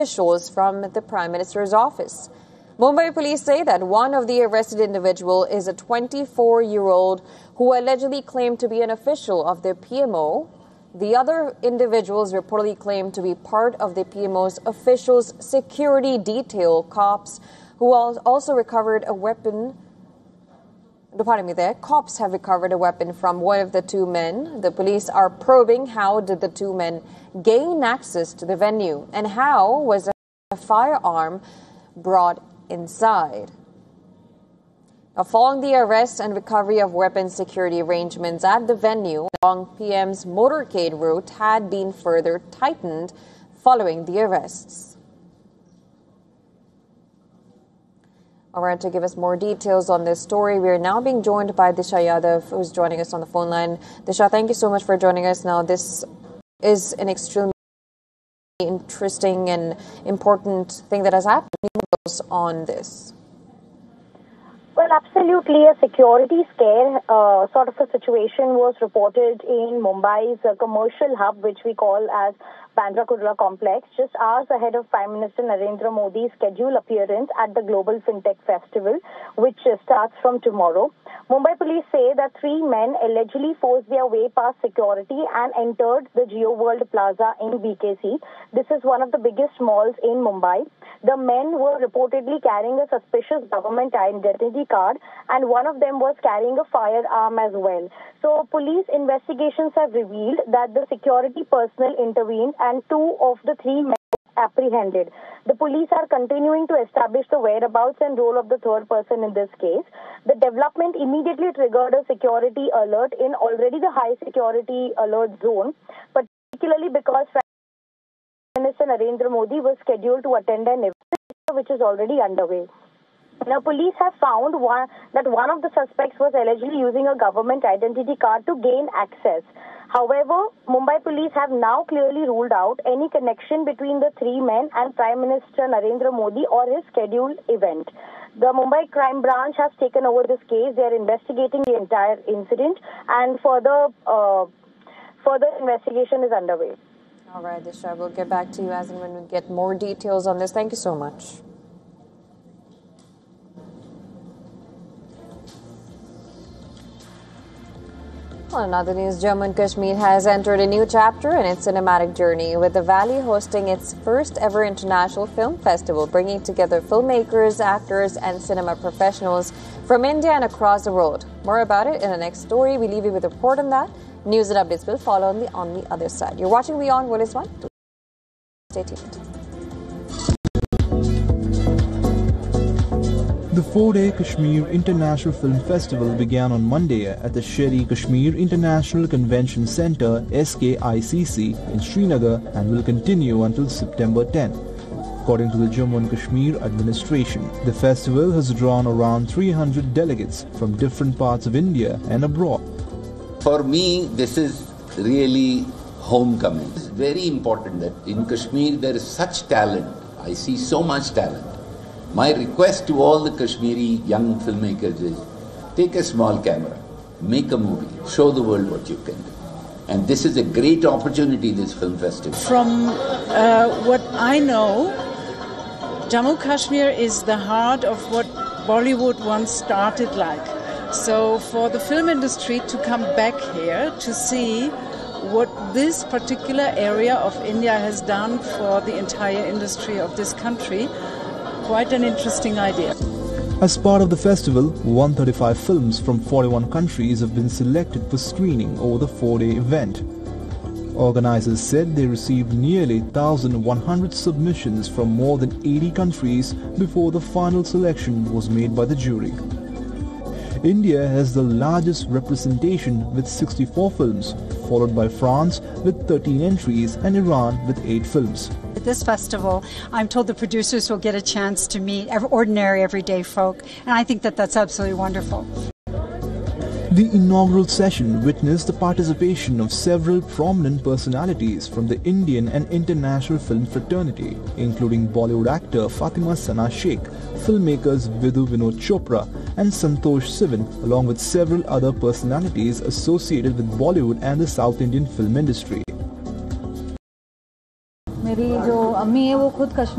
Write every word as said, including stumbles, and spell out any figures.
officials from the Prime Minister's office. Mumbai police say that one of the arrested individual is a twenty-four-year-old who allegedly claimed to be an official of the P M O. The other individuals reportedly claimed to be part of the P M O's officials' security detail. Cops who also recovered a weapon. Pardon me there. Cops have recovered a weapon from one of the two men. The police are probing how did the two men gain access to the venue and how was a firearm brought inside. Now, following the arrest and recovery of weapon security arrangements at the venue, along P M's motorcade route had been further tightened following the arrests. All right, to give us more details on this story, we are now being joined by Disha Yadav, who's joining us on the phone line. Disha, thank you so much for joining us. Now, this is an extremely interesting and important thing that has happened on this. Well, absolutely. A security scare uh, sort of a situation was reported in Mumbai's uh, commercial hub, which we call as Bandra Kurla Complex, just hours ahead of Prime Minister Narendra Modi's scheduled appearance at the Global FinTech Festival, which uh, starts from tomorrow. Mumbai police say that three men allegedly forced their way past security and entered the Geo World Plaza in B K C. This is one of the biggest malls in Mumbai. The men were reportedly carrying a suspicious government identity card, and one of them was carrying a firearm as well. So police investigations have revealed that the security personnel intervened and two of the three men were apprehended. The police are continuing to establish the whereabouts and role of the third person in this case. The development immediately triggered a security alert in already the high security alert zone, particularly because Prime Minister Narendra Modi was scheduled to attend an event which is already underway. Now, police have found one, that one of the suspects was allegedly using a government identity card to gain access. However, Mumbai police have now clearly ruled out any connection between the three men and Prime Minister Narendra Modi or his scheduled event. The Mumbai Crime Branch has taken over this case. They are investigating the entire incident, and further, uh, further investigation is underway. All right, Disha, we'll get back to you as and when we get more details on this. Thank you so much. On another news, Jammu and Kashmir has entered a new chapter in its cinematic journey, with the Valley hosting its first ever international film festival, bringing together filmmakers, actors, and cinema professionals from India and across the world. More about it in the next story. We leave you with a report on that. News and updates will follow on the, on the other side. You're watching Beyond What Is One. Stay tuned. The four-day Kashmir International Film Festival began on Monday at the Sher-e-Kashmir International Convention Centre S K I C C in Srinagar and will continue until September tenth. According to the Jammu and Kashmir administration, the festival has drawn around three hundred delegates from different parts of India and abroad. For me, this is really homecoming. It's very important that in Kashmir there is such talent. I see so much talent. My request to all the Kashmiri young filmmakers is, take a small camera, make a movie, show the world what you can do. And this is a great opportunity, this film festival. From uh, what I know, Jammu Kashmir is the heart of what Bollywood once started like. So for the film industry to come back here to see what this particular area of India has done for the entire industry of this country, quite an interesting idea. As part of the festival, one hundred thirty-five films from forty-one countries have been selected for screening over the four-day event. Organizers said they received nearly one thousand one hundred submissions from more than eighty countries before the final selection was made by the jury. India has the largest representation with sixty-four films, followed by France with thirteen entries and Iran with eight films. At this festival, I'm told the producers will get a chance to meet ordinary, everyday folk, and I think that that's absolutely wonderful. The inaugural session witnessed the participation of several prominent personalities from the Indian and international film fraternity, including Bollywood actor Fatima Sana Sheikh, filmmakers Vidhu Vinod Chopra and Santosh Sivan, along with several other personalities associated with Bollywood and the South Indian film industry. मेरी जो अम्मी है वो खुद कश्मीर